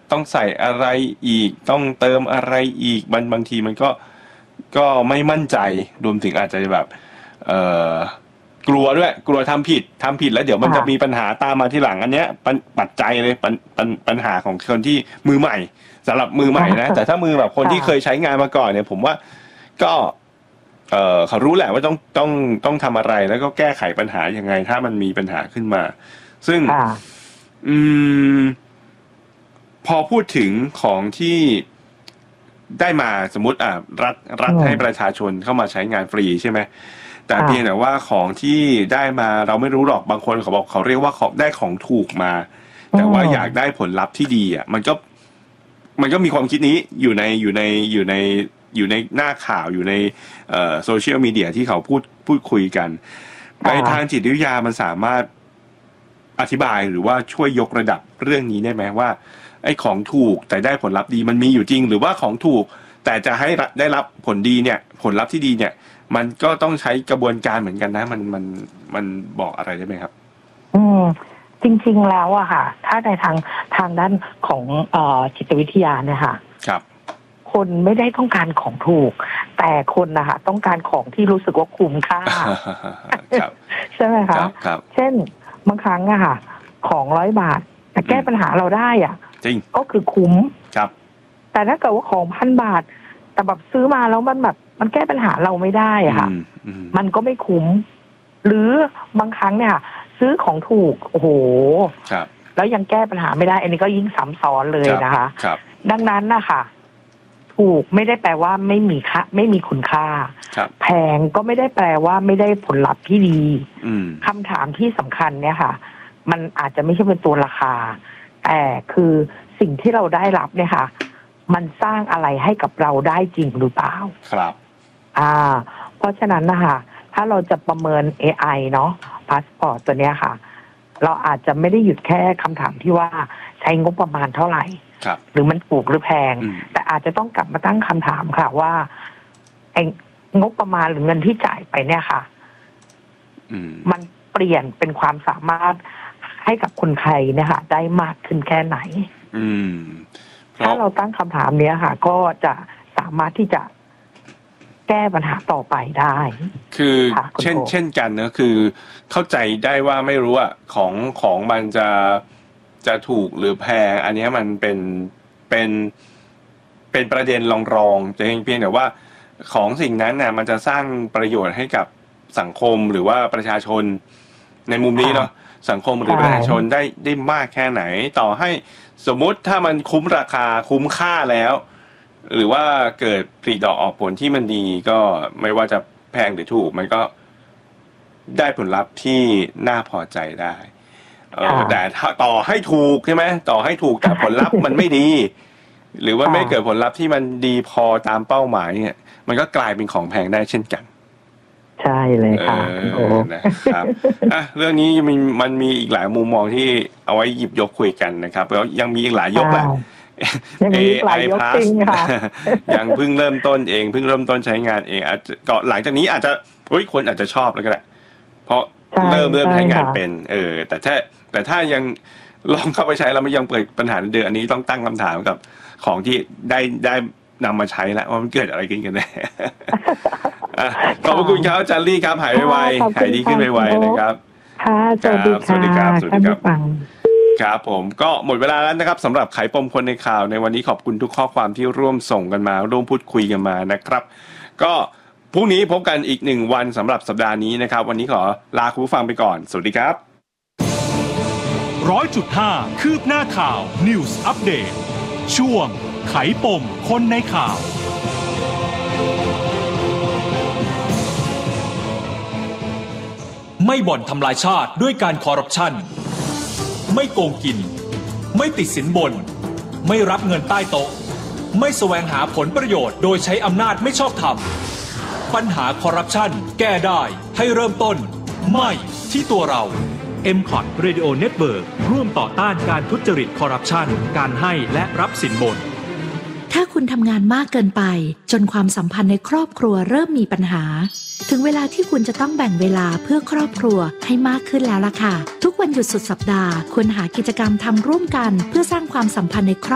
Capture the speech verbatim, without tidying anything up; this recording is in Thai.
ต้องใส่อะไรอีกต้องเติมอะไรอีกบางบางทีมันก็ก็ไม่มั่นใจรวมถึงอาจจะแบบเอ่อกลัวด้วยกลัวทำผิดทำผิดแล้วเดี๋ยวมันจะมีปัญหาตามมาที่หลังอันเนี้ยปัจจัยเลยปัญปัญปัญหาของคนที่มือใหม่สำหรับมือใหม่นะแต่ถ้ามือแบบคนที่เคยใช้งานมาก่อนเนี่ยผมว่าก็เอ่อเขารู้แหละว่าต้องต้องต้องทำอะไรแล้วก็แก้ไขปัญหายังไงถ้ามันมีปัญหาขึ้นมาซึ่งอืมพอพูดถึงของที่ได้มาสมมติอ่ะรัฐรัฐให้ประชาชนเข้ามาใช้งานฟรีใช่ไหมแต่เพียงแต่ว่าของที่ได้มาเราไม่รู้หรอกบางคนเขาบอกเขาเรียกว่าของได้ของถูกมาแต่ว่าอยากได้ผลลัพธ์ที่ดีอ่ะมันก็มันก็มีความคิดนี้อยู่ในอยู่ในอยู่ในอยู่ในหน้าข่าวอยู่ในเอ่อโซเชียลมีเดียที่เขาพูดพูดคุยกันในทางจิตวิทยามันสามารถอธิบายหรือว่าช่วยยกระดับเรื่องนี้ได้ไหมว่าไอ้ของถูกแต่ได้ผลลัพธ์ดีมันมีอยู่จริงหรือว่าของถูกแต่จะให้ได้รับผลดีเนี่ยผลลัพธ์ที่ดีเนี่ยมันก็ต้องใช้กระบวนการเหมือนกันนะมันมันมันบอกอะไรได้ไหมครับอืมจริงๆแล้วอะค่ะถ้าในทางทางด้านของเอ่อจิตวิทยาเนี่ยค่ะครับคนไม่ได้ต้องการของถูกแต่คนนะคะต้องการของที่รู้สึกว่าคุ้มค่าใช่ไหมคะเช่นบางครั้งอะค่ะของร้อยบาทแต่แก้ปัญหาเราได้อ่ะจริงก็คือคุ้มครับแต่ถ้าเกิดว่าของพันบาทแต่แบบซื้อมาแล้วมันแบบมันแก้ปัญหาเราไม่ได้อ่ะค่ะมันก็ไม่คุ้มหรือบางครั้งเนี่ยซื้อของถูกโอ้โหครับแล้วยังแก้ปัญหาไม่ได้อันนี้ก็ยิ่งซ้ำซ้อนเลยนะคะครับดังนั้นนะคะถูกไม่ได้แปลว่าไม่มีค่าไม่มีคุณค่าแพงก็ไม่ได้แปลว่าไม่ได้ผลลัพธ์ที่ดีคำถามที่สำคัญเนี่ยค่ะมันอาจจะไม่ใช่เป็นตัวราคาแต่คือสิ่งที่เราได้รับเนี่ยค่ะมันสร้างอะไรให้กับเราได้จริงหรือเปล่าครับอ่าเพราะฉะนั้นนะคะถ้าเราจะประเมิน เอ ไอ เนาะพาสปอร์ตตัวเนี้ยค่ะเราอาจจะไม่ได้หยุดแค่คำถามที่ว่าใช้งบประมาณเท่าไหร่หรือมันถูกหรือแพงแต่อาจจะต้องกลับมาตั้งคำถามค่ะว่าไอ้งบประมาณหรือเงินที่จ่ายไปเนี่ยค่ะมันเปลี่ยนเป็นความสามารถให้กับคนไทยเนี่ยค่ะได้มากขึ้นแค่ไหนถ้าเราตั้งคำถามเนี้ยค่ะก็จะสามารถที่จะแก้ปัญหาต่อไปได้คือเช่นเช่นกันนะคือเข้าใจได้ว่าไม่รู้อ่ะของของมันจะจะถูกหรือแพงอันนี้มันเป็นเป็นเป็นประเด็นรองๆแต่เพียงแต่ว่าของสิ่งนั้นน่ะมันจะสร้างประโยชน์ให้กับสังคมหรือว่าประชาชนในมุมนี้เนาะสังคมหรือประชาชนได้ได้มากแค่ไหนต่อให้สมมุติถ้ามันคุ้มราคาคุ้มค่าแล้วหรือว่าเกิดผลิดอกออกผลที่มันดีก็ไม่ว่าจะแพงหรือถูกมันก็ได้ผลลัพธ์ที่น่าพอใจได้เออแต่ถ้าต่อให้ถูกใช่ไหมต่อให้ถูกแต่ผลลัพธ์มันไม่ดีหรือว่าไม่เกิดผลลัพธ์ที่มันดีพอตามเป้าหมายเนี่ยมันก็กลายเป็นของแพงได้เช่นกันใช่เลยค่ะโอ้นะครับอ่ะเรื่องนี้มันมันมีอีกหลายมุมมองที่เอาไว้หยิบยกคุยกันนะครับแล้วยังมีอีกหลายยกแหละยังมีหลายยกจริงค่ะยังเพิ่งเริ่มต้นเองเพิ่งเริ่มต้นใช้งานเองอาจจะก็หลังจากนี้อาจจะเฮ้ยคนอาจจะชอบแล้วก็ได้เพราะเริ่มเริ่มใช้งานเป็นเออแต่ถ้าแต่ถ้ายังลองเข้าไปใช้แล้วมันยังเกิดปัญหาเดิมอันนี้ต้องตั้งคำถามกับของที่ได้ได้นำมาใช้แล้วว่ามันเกิดอะไรขึ้นกันแน่ขอบคุณครับอาจารย์ลี่ครับหายไวๆหายดีขึ้นไวๆนะครับค่ะสวัสดีค่ะสวัสดีครับสวัสดีครับครับผมก็หมดเวลาแล้วนะครับสำหรับไขปมคนในข่าวในวันนี้ขอบคุณทุกข้อความที่ร่วมส่งกันมาร่วมพูดคุยกันมานะครับก็พรุ่งนี้พบกันอีกหนึ่งวันสำหรับสัปดาห์นี้นะครับวันนี้ขอลาคุณผู้ฟังไปก่อนสวัสดีครับร้อยจุดห้าคืบหน้าข่าว News Update ช่วงไขปมคนในข่าวไม่บ่อนทำลายชาติด้วยการคอร์รัปชันไม่โกงกินไม่ติดสินบนไม่รับเงินใต้โต๊ะไม่แสวงหาผลประโยชน์โดยใช้อำนาจไม่ชอบธรรมปัญหาคอร์รัปชันแก้ได้ให้เริ่มต้นไม่ที่ตัวเรา เอ็ม คอท Radio Network ร่วมต่อต้านการทุจริตคอร์รัปชันการให้และรับสินบนถ้าคุณทำงานมากเกินไปจนความสัมพันธ์ในครอบครัวเริ่มมีปัญหาถึงเวลาที่คุณจะต้องแบ่งเวลาเพื่อครอบครัวให้มากขึ้นแล้วล่ะค่ะทุกวันหยุดสุดสัปดาห์ควรหากิจกรรมทำร่วมกันเพื่อสร้างความสัมพันธ์ในครอบครัว